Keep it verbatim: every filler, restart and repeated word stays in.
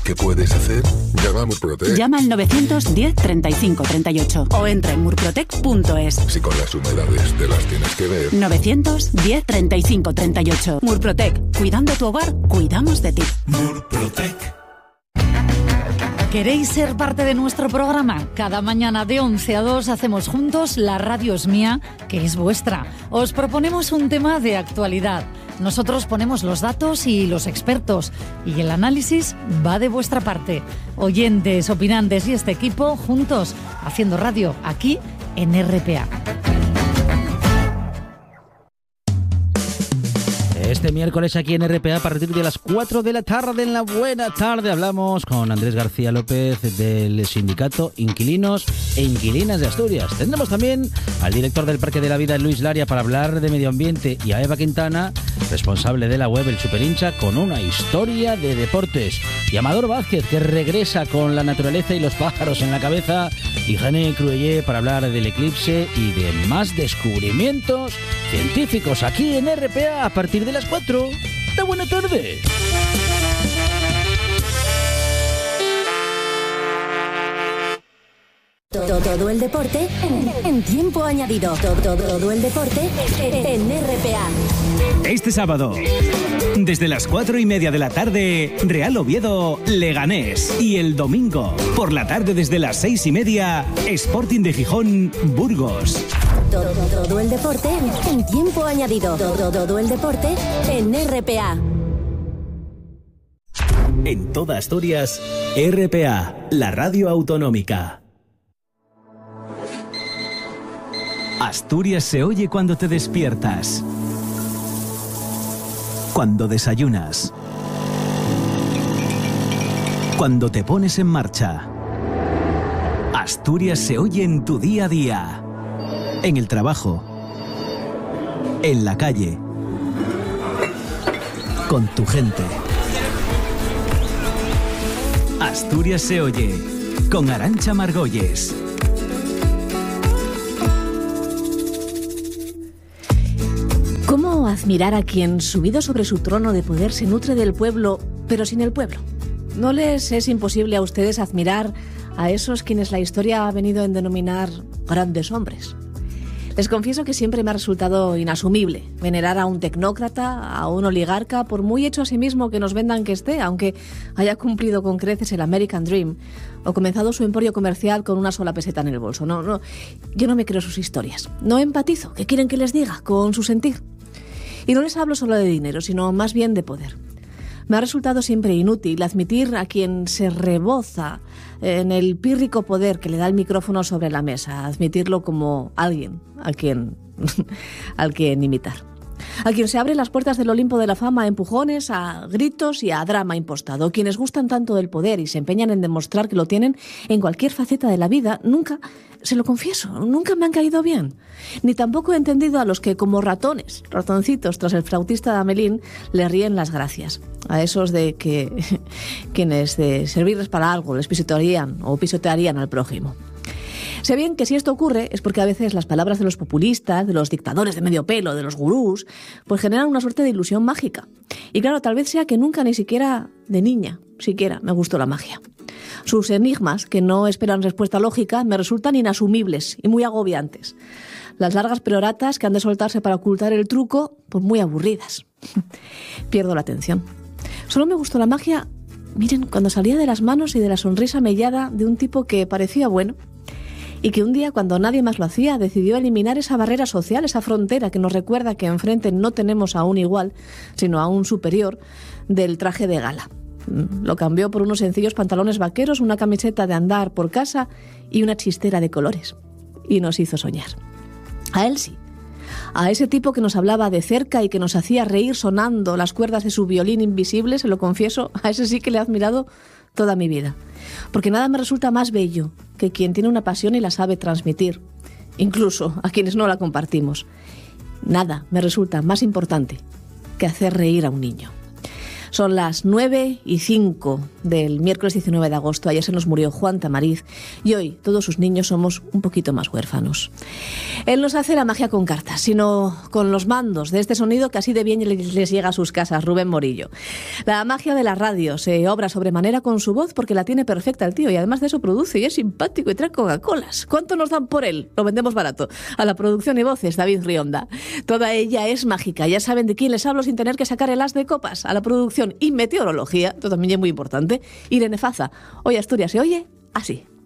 ¿Qué puedes hacer? Llama a Murprotec. Llama al novecientos diez treinta y cinco treinta y ocho o entra en murprotec punto es. Si con las humedades te las tienes que ver. novecientos diez treinta y cinco treinta y ocho. Murprotec. Cuidando tu hogar, cuidamos de ti. Murprotec. ¿Queréis ser parte de nuestro programa? Cada mañana de once a dos hacemos juntos La Radio es mía, que es vuestra. Os proponemos un tema de actualidad. Nosotros ponemos los datos y los expertos, y el análisis va de vuestra parte. Oyentes, opinantes y este equipo juntos haciendo radio aquí en R P A. Este miércoles aquí en R P A a partir de las cuatro de la tarde, en la buena tarde, hablamos con Andrés García López del sindicato Inquilinos e Inquilinas de Asturias. Tendremos también al director del Parque de la Vida, Luis Laria, para hablar de medio ambiente, y a Eva Quintana, responsable de la web El Superhincha, con una historia de deportes. Y Amador Vázquez, que regresa con la naturaleza y los pájaros en la cabeza, y Jané Cruellé para hablar del eclipse y de más descubrimientos científicos aquí en R P A a partir de las cuatro de buena tarde. Todo, todo el deporte en, en tiempo añadido. Todo, todo, todo el deporte en R P A. Este sábado, desde las cuatro y media de la tarde, Real Oviedo Leganés. Y el domingo, por la tarde desde las seis y media, Sporting de Gijón Burgos. Todo, todo el deporte en tiempo añadido. Todo, todo el deporte en R P A. En toda Asturias, R P A, la radio autonómica. Asturias se oye cuando te despiertas, cuando desayunas, cuando te pones en marcha. Asturias se oye en tu día a día, en el trabajo, en la calle, con tu gente. Asturias se oye con Arantxa Margolles. ¿Cómo admirar a quien, subido sobre su trono de poder, se nutre del pueblo, pero sin el pueblo? ¿No les es imposible a ustedes admirar a esos quienes la historia ha venido a denominar grandes hombres? Les confieso que siempre me ha resultado inasumible venerar a un tecnócrata, a un oligarca, por muy hecho a sí mismo que nos vendan que esté, aunque haya cumplido con creces el American Dream o comenzado su emporio comercial con una sola peseta en el bolso. No, no, yo no me creo sus historias. No empatizo, ¿qué quieren que les diga? Con su sentir. Y no les hablo solo de dinero, sino más bien de poder. Me ha resultado siempre inútil admitir a quien se reboza en el pírrico poder que le da el micrófono sobre la mesa, admitirlo como alguien a quien, al quien imitar. A quien se abren las puertas del Olimpo de la fama a empujones, a gritos y a drama impostado. Quienes gustan tanto del poder y se empeñan en demostrar que lo tienen en cualquier faceta de la vida, nunca, se lo confieso, nunca me han caído bien. Ni tampoco he entendido a los que, como ratones, ratoncitos tras el flautista de Amelín, le ríen las gracias. A esos de que quienes de servirles para algo les pisotearían o pisotearían al prójimo. Sé bien que si esto ocurre es porque a veces las palabras de los populistas, de los dictadores de medio pelo, de los gurús, pues generan una suerte de ilusión mágica. Y claro, tal vez sea que nunca, ni siquiera de niña, siquiera me gustó la magia. Sus enigmas, que no esperan respuesta lógica, me resultan inasumibles y muy agobiantes. Las largas peroratas que han de soltarse para ocultar el truco, pues muy aburridas. Pierdo la atención. Solo me gustó la magia, miren, cuando salía de las manos y de la sonrisa mellada de un tipo que parecía bueno, y que un día, cuando nadie más lo hacía, decidió eliminar esa barrera social, esa frontera que nos recuerda que enfrente no tenemos a un igual, sino a un superior del traje de gala. Lo cambió por unos sencillos pantalones vaqueros, una camiseta de andar por casa y una chistera de colores. Y nos hizo soñar. A él sí. A ese tipo que nos hablaba de cerca y que nos hacía reír sonando las cuerdas de su violín invisible, se lo confieso, a ese sí que le he admirado toda mi vida. Porque nada me resulta más bello que quien tiene una pasión y la sabe transmitir, incluso a quienes no la compartimos. Nada me resulta más importante que hacer reír a un niño. Son las nueve y cinco del miércoles diecinueve de agosto. Ayer se nos murió Juan Tamariz y hoy todos sus niños somos un poquito más huérfanos. Él nos hace la magia con cartas, sino con los mandos de este sonido que así de bien les llega a sus casas, Rubén Morillo. La magia de la radio se obra sobremanera con su voz porque la tiene perfecta el tío y además de eso produce y es simpático y trae Coca-Colas. ¿Cuánto nos dan por él? Lo vendemos barato. A la producción y voces, David Rionda. Toda ella es mágica. Ya saben de quién les hablo sin tener que sacar el as de copas. A la producción y meteorología, esto también es muy importante, Irene Faza. Hoy Asturias se oye así.